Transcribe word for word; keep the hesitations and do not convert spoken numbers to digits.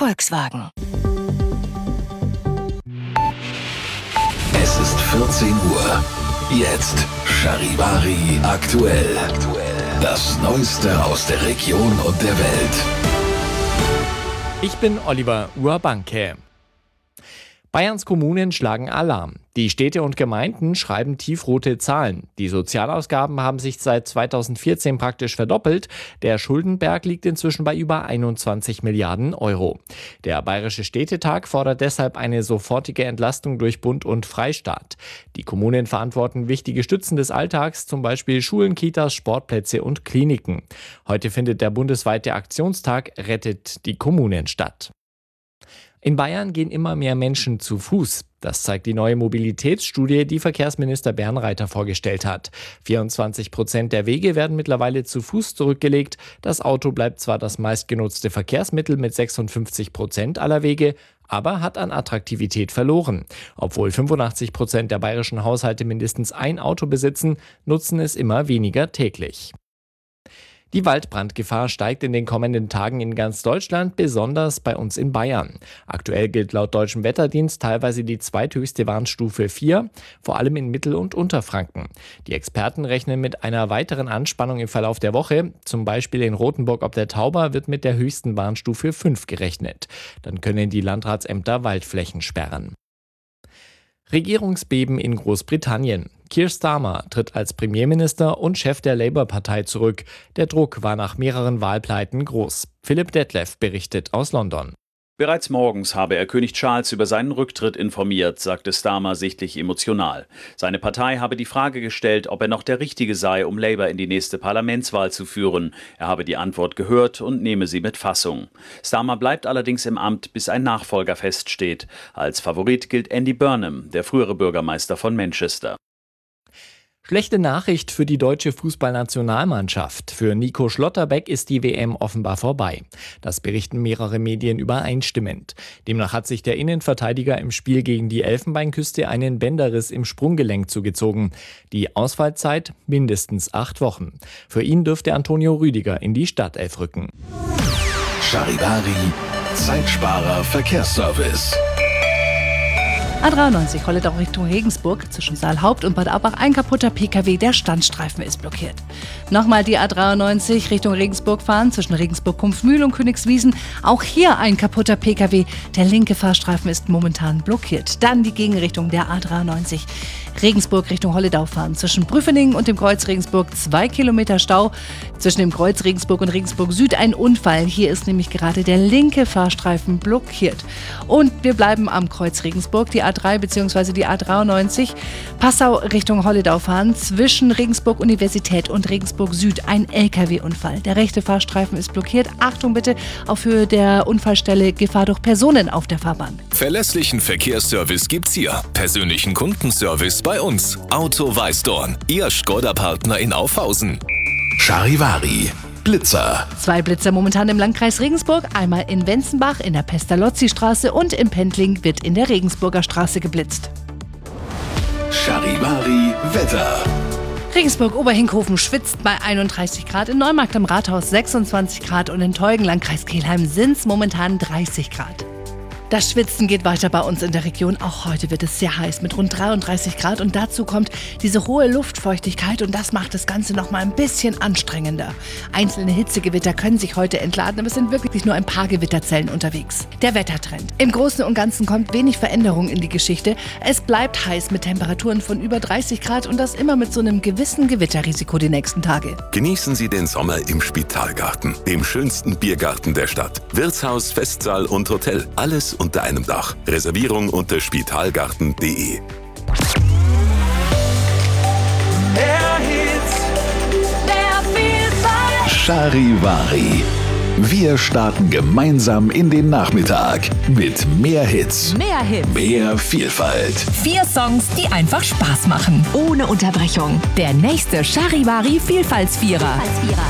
Volkswagen. Es ist vierzehn Uhr. Jetzt Charivari aktuell. Das Neueste aus der Region und der Welt. Ich bin Oliver Urbanke. Bayerns Kommunen schlagen Alarm. Die Städte und Gemeinden schreiben tiefrote Zahlen. Die Sozialausgaben haben sich seit zweitausendvierzehn praktisch verdoppelt. Der Schuldenberg liegt inzwischen bei über einundzwanzig Milliarden Euro. Der Bayerische Städtetag fordert deshalb eine sofortige Entlastung durch Bund und Freistaat. Die Kommunen verantworten wichtige Stützen des Alltags, zum Beispiel Schulen, Kitas, Sportplätze und Kliniken. Heute findet der bundesweite Aktionstag Rettet die Kommunen statt. In Bayern gehen immer mehr Menschen zu Fuß. Das zeigt die neue Mobilitätsstudie, die Verkehrsminister Bernreiter vorgestellt hat. vierundzwanzig Prozent der Wege werden mittlerweile zu Fuß zurückgelegt. Das Auto bleibt zwar das meistgenutzte Verkehrsmittel mit sechsundfünfzig Prozent aller Wege, aber hat an Attraktivität verloren. Obwohl fünfundachtzig Prozent der bayerischen Haushalte mindestens ein Auto besitzen, nutzen es immer weniger täglich. Die Waldbrandgefahr steigt in den kommenden Tagen in ganz Deutschland, besonders bei uns in Bayern. Aktuell gilt laut Deutschem Wetterdienst teilweise die zweithöchste Warnstufe vier, vor allem in Mittel- und Unterfranken. Die Experten rechnen mit einer weiteren Anspannung im Verlauf der Woche. Zum Beispiel in Rothenburg ob der Tauber wird mit der höchsten Warnstufe fünf gerechnet. Dann können die Landratsämter Waldflächen sperren. Regierungsbeben in Großbritannien. Keir Starmer tritt als Premierminister und Chef der Labour-Partei zurück. Der Druck war nach mehreren Wahlpleiten groß. Philipp Detlef berichtet aus London. Bereits morgens habe er König Charles über seinen Rücktritt informiert, sagte Starmer sichtlich emotional. Seine Partei habe die Frage gestellt, ob er noch der Richtige sei, um Labour in die nächste Parlamentswahl zu führen. Er habe die Antwort gehört und nehme sie mit Fassung. Starmer bleibt allerdings im Amt, bis ein Nachfolger feststeht. Als Favorit gilt Andy Burnham, der frühere Bürgermeister von Manchester. Schlechte Nachricht für die deutsche Fußballnationalmannschaft. Für Nico Schlotterbeck ist die W M offenbar vorbei. Das berichten mehrere Medien übereinstimmend. Demnach hat sich der Innenverteidiger im Spiel gegen die Elfenbeinküste einen Bänderriss im Sprunggelenk zugezogen. Die Ausfallzeit mindestens acht Wochen. Für ihn dürfte Antonio Rüdiger in die Startelf rücken. Charivari, Zeitsparer Verkehrsservice. A dreiundneunzig Holledau Richtung Regensburg, zwischen Saalhaupt und Bad Aubach ein kaputter P K W, der Standstreifen ist blockiert. Nochmal die A dreiundneunzig Richtung Regensburg fahren, zwischen Regensburg-Kumpfmühl und Königswiesen, auch hier ein kaputter P K W, der linke Fahrstreifen ist momentan blockiert. Dann die Gegenrichtung der A dreiundneunzig Regensburg Richtung Holledau fahren, zwischen Prüfeningen und dem Kreuz Regensburg zwei Kilometer Stau, zwischen dem Kreuz Regensburg und Regensburg Süd ein Unfall, hier ist nämlich gerade der linke Fahrstreifen blockiert. Und wir bleiben am Kreuz Regensburg, die A drei bzw. die A dreiundneunzig Passau Richtung Holledau fahren, zwischen Regensburg Universität und Regensburg Süd ein L K W-Unfall. Der rechte Fahrstreifen ist blockiert. Achtung bitte, auf Höhe der Unfallstelle Gefahr durch Personen auf der Fahrbahn. Verlässlichen Verkehrsservice gibt's hier. Persönlichen Kundenservice bei uns. Auto Weißdorn, Ihr Škoda-Partner in Aufhausen. Charivari, Blitzer. Zwei Blitzer momentan im Landkreis Regensburg, einmal in Wenzenbach in der Pestalozzi-Straße und im Pendling wird in der Regensburger Straße geblitzt. Charivari, Wetter. Regensburg-Oberhinkhofen schwitzt bei einunddreißig Grad, in Neumarkt am Rathaus sechsundzwanzig Grad und in Teugen, Landkreis Kelheim, sind es momentan dreißig Grad. Das Schwitzen geht weiter bei uns in der Region. Auch heute wird es sehr heiß mit rund dreiunddreißig Grad und dazu kommt diese hohe Luftfeuchtigkeit und das macht das Ganze noch mal ein bisschen anstrengender. Einzelne Hitzegewitter können sich heute entladen, aber es sind wirklich nur ein paar Gewitterzellen unterwegs. Der Wettertrend. Im Großen und Ganzen kommt wenig Veränderung in die Geschichte. Es bleibt heiß mit Temperaturen von über dreißig Grad und das immer mit so einem gewissen Gewitterrisiko die nächsten Tage. Genießen Sie den Sommer im Spitalgarten, dem schönsten Biergarten der Stadt. Wirtshaus, Festsaal und Hotel, alles unter einem Dach. Reservierung unter spitalgarten punkt de. Charivari. Wir starten gemeinsam in den Nachmittag mit mehr Hits, Mehr Hits. mehr Vielfalt. Vier Songs, die einfach Spaß machen. Ohne Unterbrechung. Der nächste Charivari Vielfaltsvierer.